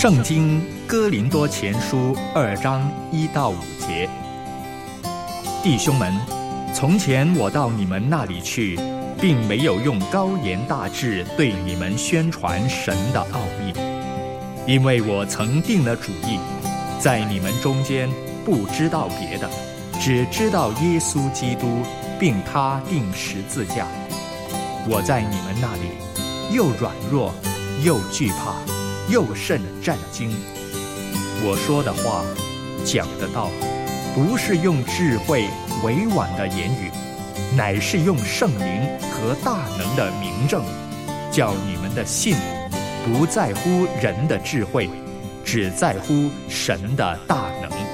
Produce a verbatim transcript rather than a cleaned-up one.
圣经哥林多前书二章一到五节。弟兄们，从前我到你们那里去，并没有用高言大志对你们宣传神的奥秘，因为我曾定了主意，在你们中间不知道别的，只知道耶稣基督，并他钉十字架。我在你们那里又软弱又惧怕，又甚战惊。我说的话，讲的道，不是用智慧委婉的言语，乃是用圣灵和大能的明证，叫你们的信不在乎人的智慧，只在乎神的大能。